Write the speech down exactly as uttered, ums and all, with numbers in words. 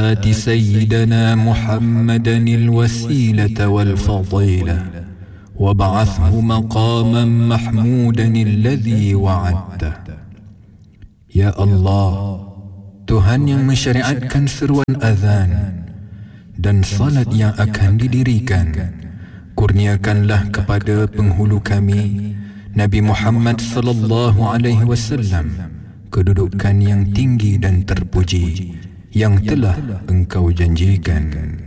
آت سيدنا محمدا الوسيلة والفضيلة وابعثه مقاما محمودا الذي وعدته. Ya Allah, Tuhan yang mensyariatkan seruan azan dan salat yang akan didirikan, kurniakanlah kepada penghulu kami Nabi Muhammad sallallahu alaihi wasallam kedudukan yang tinggi dan terpuji yang telah Engkau janjikan.